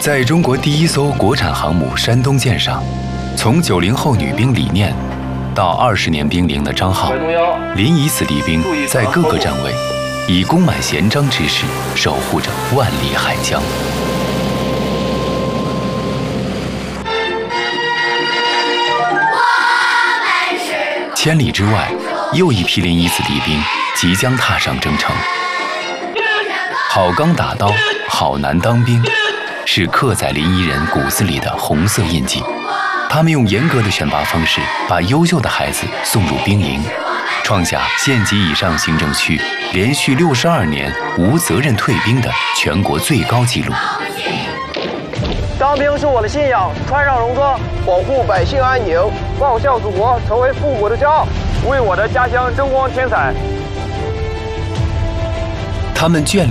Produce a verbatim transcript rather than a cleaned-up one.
在中国第一艘国产航母山东舰上，从九零后女兵李念到二十年兵龄的张浩，临沂子弟兵在各个站位，以弓满弦张之势守护着万里海疆。千里之外，又一批临沂子弟兵即将踏上征程。好钢打刀，好男当兵，是刻在临沂人骨子里的红色印记。他们用严格的选拔方式，把优秀的孩子送入兵营，创下县级以上行政区连续六十二年无责任退兵的全国最高纪录。 当兵是我的信仰，穿上戎装， 保护百姓安宁， 报效祖国，成为父母的骄傲，为我的家乡争光添彩。 他们眷